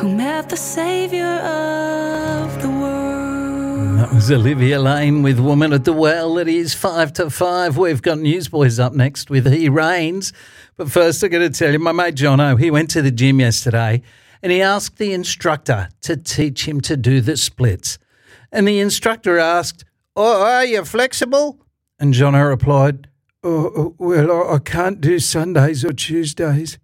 who met the saviour of the world. That was Olivia Lane with Woman at the Well. It is 5 to 5. We've got Newsboys up next with He Reigns. But first, I'm going to tell you, my mate Jono, he went to the gym yesterday and he asked the instructor to teach him to do the splits. And the instructor asked, "Oh, are you flexible?" And Jono replied, "Oh, well, I can't do Sundays or Tuesdays."